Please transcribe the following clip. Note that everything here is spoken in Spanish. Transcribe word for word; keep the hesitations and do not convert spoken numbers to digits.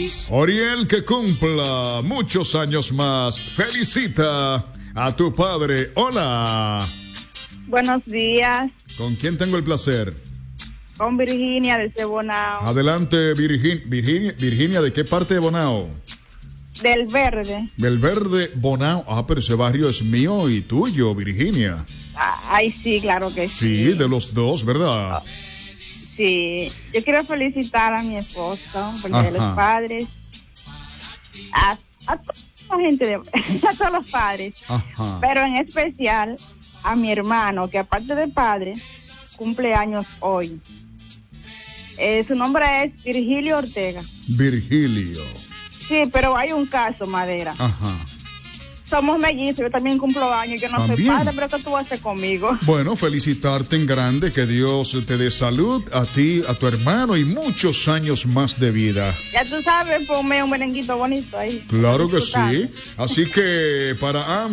Oriel, que cumpla muchos años más. Felicita a tu padre. Hola. Buenos días. ¿Con quién tengo el placer? Con Virginia desde Bonao. Adelante, Virgin, Virginia. Virginia, ¿de qué parte de Bonao? Del Verde. Del Verde, Bonao. Ah, pero ese barrio es mío y tuyo, Virginia. Ah, ay, sí, claro que sí. Sí, de los dos, ¿verdad? Sí. Yo quiero felicitar a mi esposo por el Día de los Padres. A, a toda la gente, de, a todos los padres. Ajá. Pero en especial a mi hermano, que aparte de padre, cumple años hoy. Eh, su nombre es Virgilio Ortega. Virgilio. Sí, pero hay un caso, Madera. Ajá. Somos mellizos, yo también cumplo años, yo no ¿También? soy padre, pero ¿qué tú vas a hacer conmigo? Bueno, felicitarte en grande, que Dios te dé salud, a ti, a tu hermano y muchos años más de vida. Ya tú sabes, ponme un merenguito bonito ahí. Claro que sí. Así que para